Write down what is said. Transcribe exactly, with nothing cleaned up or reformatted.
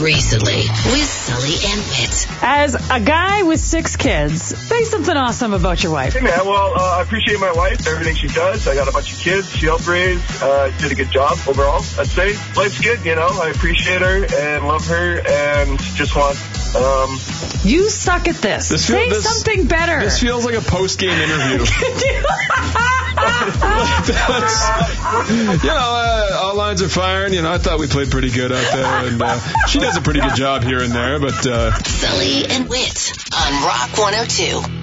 recently with Sully and Whit. As a guy with six kids, say something awesome about your wife. Hey, man, well, uh, I appreciate my wife, everything she does. I got a bunch of kids. She helped raise, uh, did a good job overall, I'd say. Life's good, you know. I appreciate her and love her and just want... Um, you suck at this. this Say feel, this, something better. This feels like a post-game interview. That's, you know, uh, all lines are firing. You know, I thought we played pretty good out there, and uh, she does a pretty good job here and there. But uh... Sully and Whit on Rock one oh two.